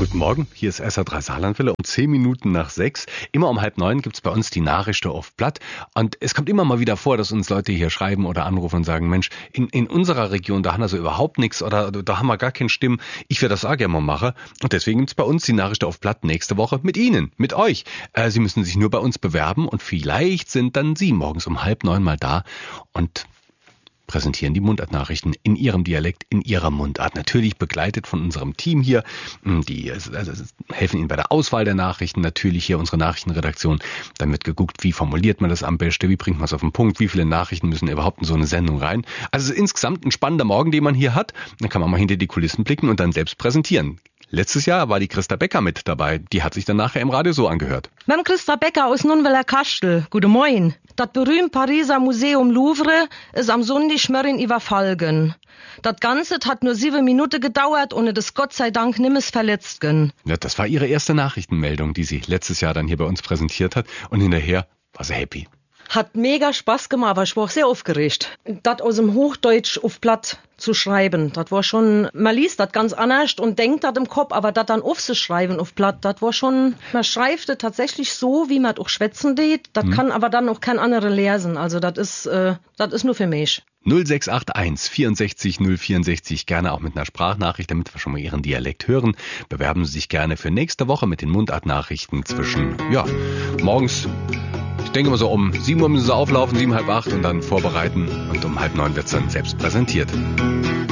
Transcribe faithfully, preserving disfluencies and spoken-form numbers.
Guten Morgen, hier ist S R drei Saarlandwelle um zehn Minuten nach sechs. Immer um halb neun gibt's bei uns die Nachrichten auf Blatt. Und es kommt immer mal wieder vor, dass uns Leute hier schreiben oder anrufen und sagen, Mensch, in, in unserer Region, da haben wir so überhaupt nichts oder da haben wir gar keine Stimmen. Ich werde das auch gerne mal machen. Und deswegen gibt's bei uns die Nachrichten auf Blatt nächste Woche mit Ihnen, mit euch. Äh, Sie müssen sich nur bei uns bewerben und vielleicht sind dann Sie morgens um halb neun mal da und präsentieren die Mundartnachrichten in ihrem Dialekt, in ihrer Mundart. Natürlich begleitet von unserem Team hier. Die also, helfen Ihnen bei der Auswahl der Nachrichten. Natürlich hier unsere Nachrichtenredaktion. Dann wird geguckt, wie formuliert man das am besten, wie bringt man es auf den Punkt, wie viele Nachrichten müssen überhaupt in so eine Sendung rein. Also es ist insgesamt ein spannender Morgen, den man hier hat. Dann kann man mal hinter die Kulissen blicken und dann selbst präsentieren. Letztes Jahr war die Christa Becker mit dabei. Die hat sich dann nachher im Radio so angehört. Mit Christa Becker aus Nunweller Kastel. Guten Morgen. Das berühmte Pariser Museum Louvre ist am Sonntag Schmörrin überfallen. Das Ganze hat nur sieben Minuten gedauert, ohne dass Gott sei Dank nimmes verletzt gen. Ja, das war ihre erste Nachrichtenmeldung, die sie letztes Jahr dann hier bei uns präsentiert hat. Und hinterher war sie happy. Hat mega Spaß gemacht, aber ich war auch sehr aufgeregt. Das aus dem Hochdeutsch auf Blatt zu schreiben, das war schon, man liest das ganz anders und denkt das im Kopf, aber das dann aufzuschreiben auf Blatt, das war schon, man schreibt das tatsächlich so, wie man auch schwätzen tät, das hm. kann aber dann auch kein anderer lesen, also das ist, äh, das ist nur für mich. null sechs acht eins vierundsechzig null vierundsechzig, gerne auch mit einer Sprachnachricht, damit wir schon mal Ihren Dialekt hören. Bewerben Sie sich gerne für nächste Woche mit den Mundartnachrichten zwischen, ja, morgens, ich denke mal so um sieben Uhr müssen Sie auflaufen, sieben, halb acht und dann vorbereiten und um halb neun wird's dann selbst präsentiert.